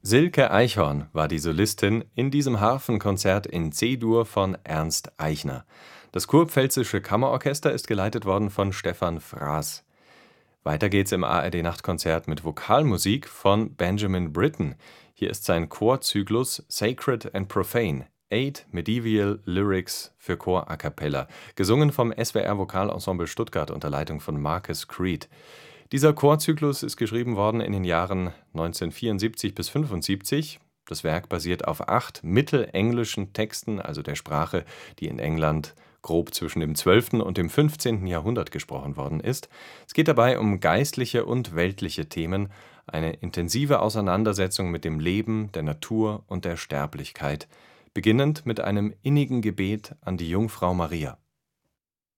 Silke Eichhorn war die Solistin in diesem Harfenkonzert in C-Dur von Ernst Eichner. Das Kurpfälzische Kammerorchester ist geleitet worden von Stefan Fraß. Weiter geht's im ARD-Nachtkonzert mit Vokalmusik von Benjamin Britten. Hier ist sein Chorzyklus Sacred and Profane. 8 Medieval Lyrics für Chor a cappella, gesungen vom SWR Vokalensemble Stuttgart unter Leitung von Marcus Creed. Dieser Chorzyklus ist geschrieben worden in den Jahren 1974 bis 75. Das Werk basiert auf 8 mittelenglischen Texten, also der Sprache, die in England grob zwischen dem 12. und dem 15. Jahrhundert gesprochen worden ist. Es geht dabei um geistliche und weltliche Themen, eine intensive Auseinandersetzung mit dem Leben, der Natur und der Sterblichkeit, beginnend mit einem innigen Gebet an die Jungfrau Maria.